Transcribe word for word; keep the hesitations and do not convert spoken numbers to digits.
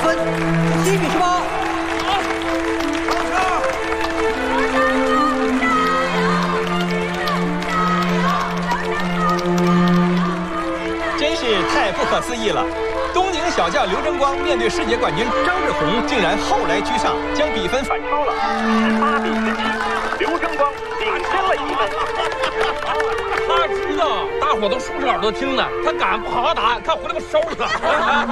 分，七比十八。 真是太不可思议了！东宁小将刘争光面对世界冠军张志宏，竟然后来居上，将比分反超了，十八比十七，刘争光领先了一分。 他知道大伙都竖着耳朵听呢，他敢不好好打，看回来我收拾他。